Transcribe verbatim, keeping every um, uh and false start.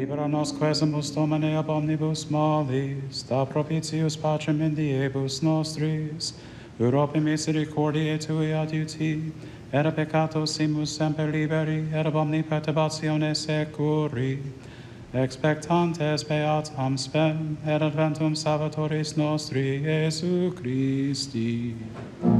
Libera nos quesumus Domine ab omnibus malis, da propitius pacem in diebus nostris, Europe misericordiae Tui adiuti, et a peccatos simus semper liberi, et ab omni perturbatione securi, expectantes beatam spem, et adventum Salvatoris nostri, Iesu Christi.